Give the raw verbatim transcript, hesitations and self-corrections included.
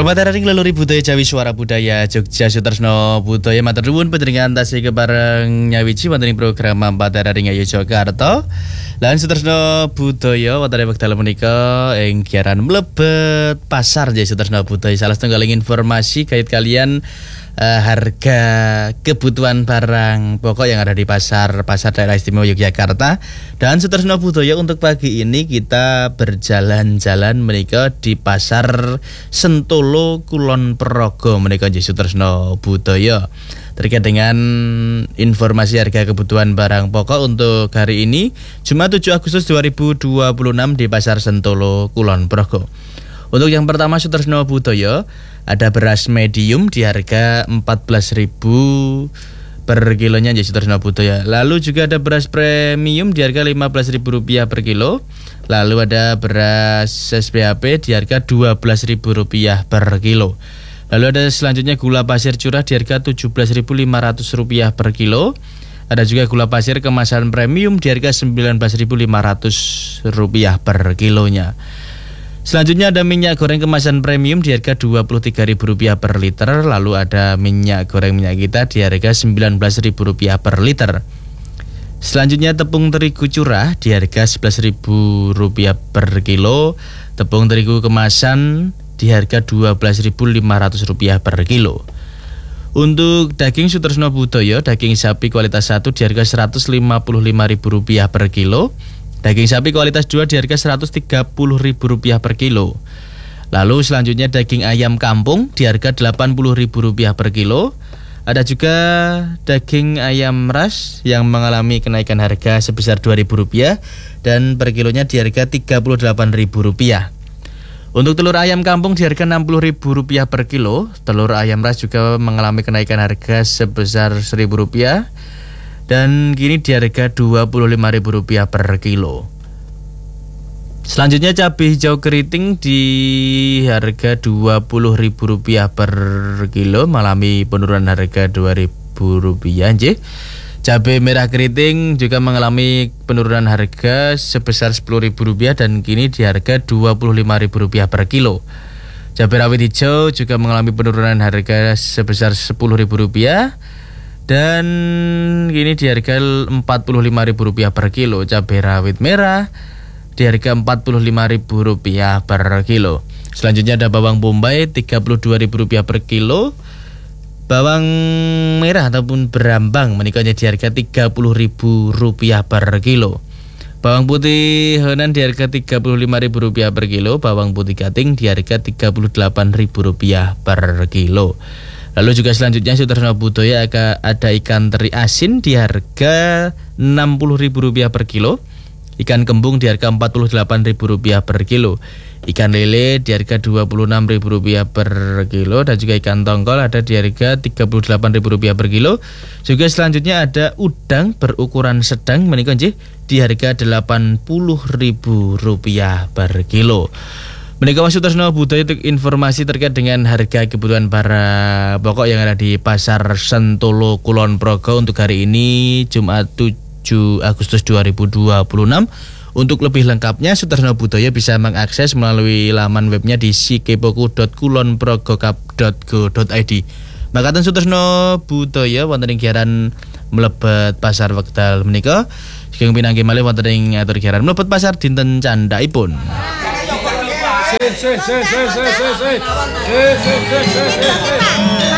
Romadhani ngeleluri budaya Jawi Suara Budaya Jogja Sutresno Budaya matur nuwun panjenengan tasih kepareng nyawiji wonten ing program Romadhani ing Yogyakarta. Lan Sutresno Budaya wonten wekdal menika ing giaran mlebet pasar nggih Sutresno Budaya. Salah setunggaling informasi kait kalian uh, harga kebutuhan barang pokok yang ada di pasar pasar daerah istimewa Yogyakarta. Dan Sutresno Budaya untuk pagi ini kita berjalan-jalan menika di pasar Sentolo Kulon Progo menika nggih Sutresno Budaya. Terkait dengan informasi harga kebutuhan barang pokok untuk hari ini Jumat tujuh Agustus dua ribu dua puluh enam di pasar Sentolo Kulon Progo. Untuk yang pertama Sutresno Budaya, ada beras medium di harga empat belas ribu per kilonya nggih Sutresno Budaya. Lalu juga ada beras premium di harga lima belas ribu rupiah per kilo. Lalu ada beras S P H P di harga dua belas ribu rupiah per kilo. Lalu ada selanjutnya gula pasir curah di harga tujuh belas ribu lima ratus rupiah per kilo. Ada juga gula pasir kemasan premium di harga sembilan belas ribu lima ratus rupiah per kilonya. Selanjutnya ada minyak goreng kemasan premium di harga dua puluh tiga ribu rupiah per liter. Lalu ada minyak goreng minyak kita di harga sembilan belas ribu rupiah per liter. Selanjutnya tepung terigu curah di harga sebelas ribu rupiah per kilo. Tepung terigu kemasan di harga dua belas ribu lima ratus rupiah per kilo. Untuk daging Sutresno Budaya, daging sapi kualitas satu di harga seratus lima puluh lima ribu rupiah per kilo. Daging sapi kualitas dua di harga seratus tiga puluh ribu rupiah per kilo. Lalu selanjutnya daging ayam kampung di harga delapan puluh ribu rupiah per kilo. Ada juga daging ayam ras yang mengalami kenaikan harga sebesar dua ribu rupiah dan per kilonya di harga tiga puluh delapan ribu rupiah. Untuk telur ayam kampung di harga enam puluh ribu rupiah per kilo. Telur ayam ras juga mengalami kenaikan harga sebesar seribu rupiah dan kini di harga dua puluh lima ribu rupiah per kilo. Selanjutnya cabai hijau keriting di harga dua puluh ribu rupiah per kilo, mengalami penurunan harga dua ribu rupiah nggih. Cabai merah keriting juga mengalami penurunan harga sebesar sepuluh ribu rupiah dan kini di harga dua puluh lima ribu rupiah per kilo. Cabai rawit hijau juga mengalami penurunan harga sebesar sepuluh ribu rupiah dan kini di harga empat puluh lima ribu rupiah per kilo. Cabai rawit merah di harga empat puluh lima ribu rupiah per kilo. Selanjutnya ada bawang bombay tiga puluh dua ribu rupiah per kilo. Bawang merah ataupun berambang menikahnya di harga tiga puluh ribu rupiah per kilo. Bawang putih Henan di harga tiga puluh lima ribu rupiah per kilo. Bawang putih Kating di harga tiga puluh delapan ribu rupiah per kilo. Lalu juga selanjutnya Sutresno Budaya ada ikan teri asin di harga enam puluh ribu rupiah per kilo. Ikan kembung di harga empat puluh delapan ribu rupiah per kilo. Ikan lele di harga dua puluh enam ribu rupiah per kilo dan juga ikan tongkol ada di harga tiga puluh delapan ribu rupiah per kilo. Juga selanjutnya ada udang berukuran sedang menika nggih di harga delapan puluh ribu rupiah per kilo. Menika Sutresno Budaya untuk informasi terkait dengan harga kebutuhan para pokok yang ada di pasar Sentolo Kulon Progo untuk hari ini Jumat tujuh Agustus dua ribu dua puluh enam. Untuk lebih lengkapnya Sutresno Budaya bisa mengakses melalui laman webnya di sikepoku dot kulonprogokap dot go dot i d. Makaten Sutresno Budaya wonten ing giaran mlebet pasar wekdal menika. Sugeng pinanggih malih wonten ing atur giaran mlebet pasar dinten candhaipun. Se se se se se se se se se se